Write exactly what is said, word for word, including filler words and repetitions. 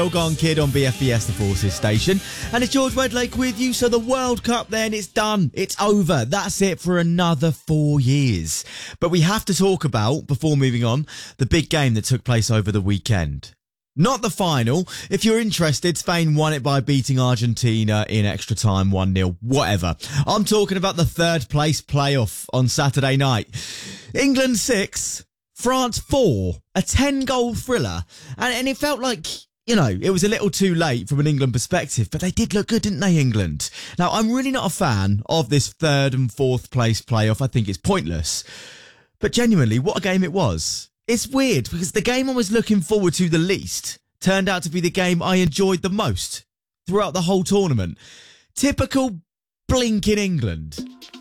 Well gone, kid, on B F B S, the Forces station. And it's George Wedlake with you. So the World Cup then, it's done. It's over. That's it for another four years. But we have to talk about, before moving on, the big game that took place over the weekend. Not the final. If you're interested, Spain won it by beating Argentina in extra time, one nil, whatever. I'm talking about the third place playoff on Saturday night. England six, France four, a ten-goal thriller. And, and it felt like... You know, it was a little too late from an England perspective, but they did look good, didn't they, England? Now, I'm really not a fan of this third and fourth place playoff. I think it's pointless. But genuinely, what a game it was. It's weird because the game I was looking forward to the least turned out to be the game I enjoyed the most throughout the whole tournament. Typical blinking England.